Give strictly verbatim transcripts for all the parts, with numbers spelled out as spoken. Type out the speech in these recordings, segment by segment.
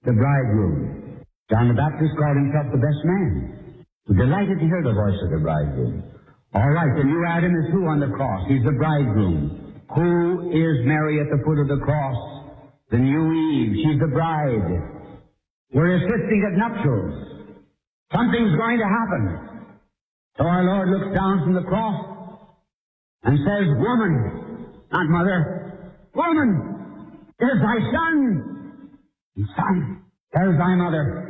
the bridegroom. John the Baptist called himself the best man. We're delighted to hear the voice of the bridegroom. All right, the new Adam is who on the cross? He's the bridegroom. Who is Mary at the foot of the cross? The new Eve. She's the bride. We're assisting at nuptials. Something's going to happen. So our Lord looks down from the cross and says, woman, not mother, woman, there's thy son. And son, there's thy mother.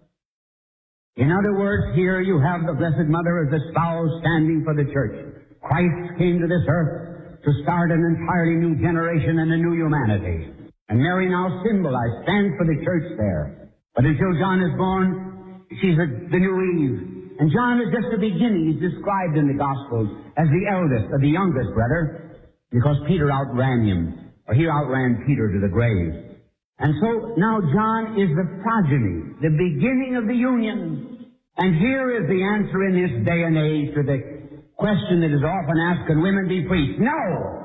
In other words, here you have the Blessed Mother as the spouse standing for the church. Christ came to this earth to start an entirely new generation and a new humanity. And Mary now symbolized, stands for the church there. But until John is born, she's a, the new Eve. And John is just the beginning. He's described in the Gospels as the eldest or the youngest brother, because Peter outran him, or he outran Peter to the grave. And so now John is the progeny, the beginning of the union. And here is the answer in this day and age to the question that is often asked, can women be priests? No!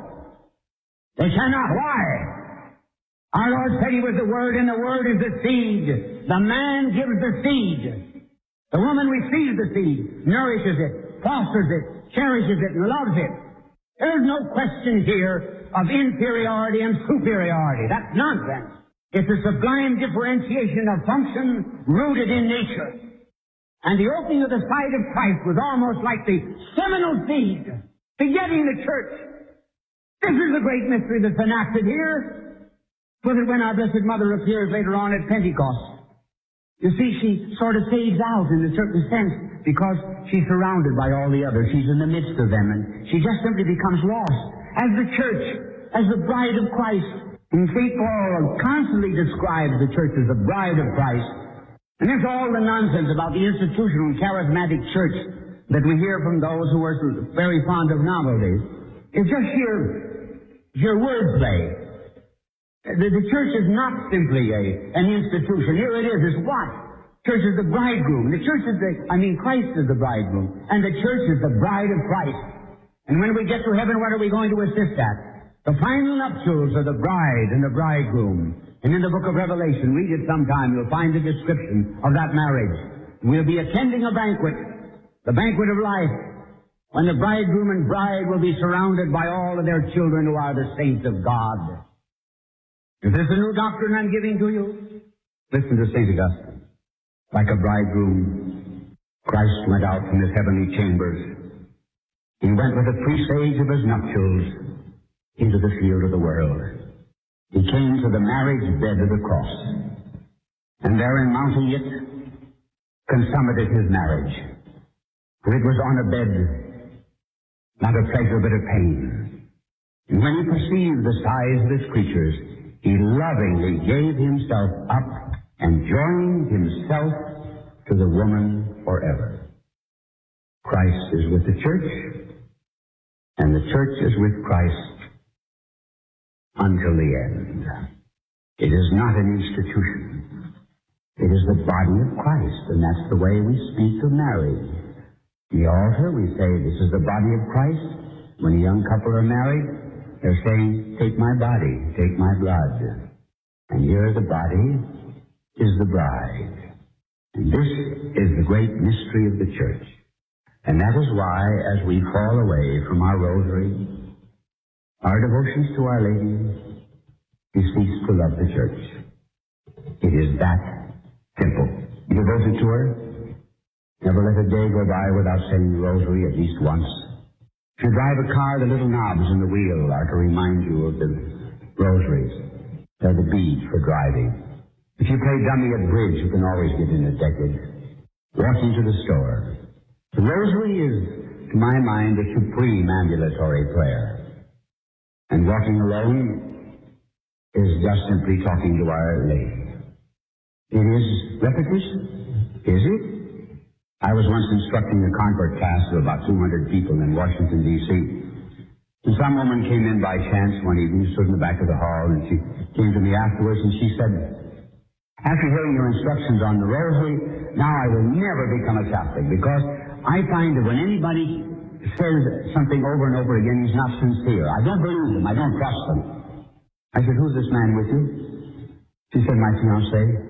They cannot. Why? Our Lord said He was the Word, and the Word is the seed. The man gives the seed. The woman receives the seed, nourishes it, fosters it, cherishes it, and loves it. There's no question here of inferiority and superiority. That's nonsense. It's a sublime differentiation of function rooted in nature. And the opening of the side of Christ was almost like the seminal seed begetting the church. This is the great mystery that's enacted here. So that when our Blessed Mother appears later on at Pentecost, you see, she sort of fades out in a certain sense because she's surrounded by all the others. She's in the midst of them, and she just simply becomes lost as the church, as the bride of Christ. And Saint Paul constantly describes the church as the bride of Christ. And there's all the nonsense about the institutional and charismatic church that we hear from those who are very fond of novelties. It's just sheer, sheer wordplay. The, the church is not simply a, an institution. Here it is. It's what? Church is the bridegroom. The church is the, I mean, Christ is the bridegroom. And the church is the bride of Christ. And when we get to heaven, what are we going to assist at? The final nuptials of the bride and the bridegroom. And in the book of Revelation, read it sometime, you'll find the description of that marriage. We'll be attending a banquet, the banquet of life, when the bridegroom and bride will be surrounded by all of their children who are the saints of God. Is this a new doctrine I'm giving to you? Listen to Saint Augustine. Like a bridegroom, Christ went out from his heavenly chambers. He went with the presage of his nuptials into the field of the world. He came to the marriage bed of the cross, and therein mounting it, consummated his marriage. For it was on a bed, not of pleasure but of pain. And when he perceived the size of his creatures, he lovingly gave himself up and joined himself to the woman forever. Christ is with the church, and the church is with Christ until the end. It is not an institution. It is the body of Christ, and that's the way we speak of marriage. The altar, we say, this is the body of Christ. When a young couple are married, they're saying, take my body, take my blood. And here the body is the bride. And this is the great mystery of the church. And that is why, as we fall away from our rosary, our devotions to Our Lady, we cease to love the church. It is that simple. Devoted to her, never let a day go by without saying the rosary at least once. If you drive a car, the little knobs in the wheel are to remind you of the rosaries. They're the beads for driving. If you play dummy at bridge, you can always get in a decade. Walking to the store. The rosary is, to my mind, a supreme ambulatory prayer. And walking alone is just simply talking to Our Lady. It is repetition, is it? I was once instructing a convert class of about two hundred people in Washington, D C And some woman came in by chance one evening, stood in the back of the hall, and she came to me afterwards, and she said, after hearing your instructions on the rosary, now I will never become a Catholic, because I find that when anybody says something over and over again, he's not sincere. I don't believe him. I don't trust him. I said, who's this man with you? She said, my fiancé.